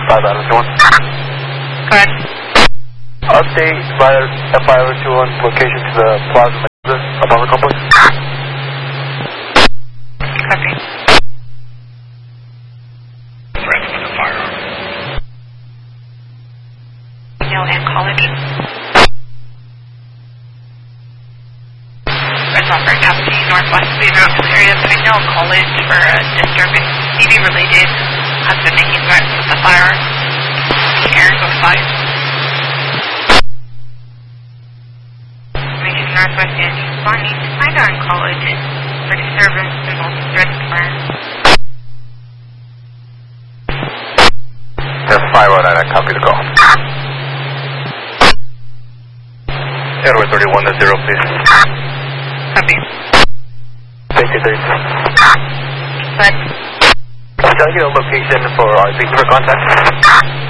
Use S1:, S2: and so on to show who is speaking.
S1: 5 out of 21.
S2: Go ahead.
S1: Update Rider F521 location to the Plaza apartment complex.
S2: Copy.
S3: Threat with a firearm.
S2: No, and college. It's offering Cassidy Northwest of the Rockville area, but I know college for a disturbance TV related has been making threats with the firearm. Aaron goes 5. Making Northwest and responding to find out in college for disturbance involving threats to fire.
S1: That's 509, I copy the call. Airway 31, that's 0, please.
S2: Copy.
S1: Thank you, 32.
S2: But
S1: Can I get a location for our victim for contact?